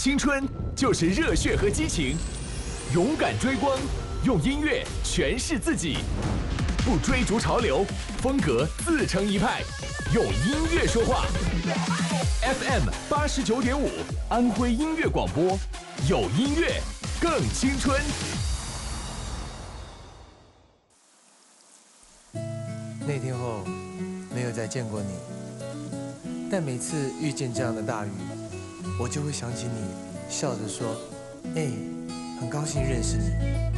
青春就是热血和激情，勇敢追光，用音乐诠释自己，不追逐潮流，风格自成一派，用音乐说话。FM 89.5，安徽音乐广播，有音乐更青春。 那天后，没有再见过你，但每次遇见这样的大雨，我就会想起你，笑着说：“哎，很高兴认识你。”